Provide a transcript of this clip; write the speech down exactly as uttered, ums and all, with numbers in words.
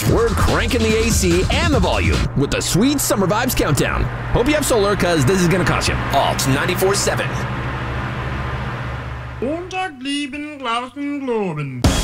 We're cranking the A C and the volume with the sweet Summer Vibes Countdown. Hope you have solar, because this is going to cost you. Alt ninety-four seven. Montag lieben, Glauben, Globen.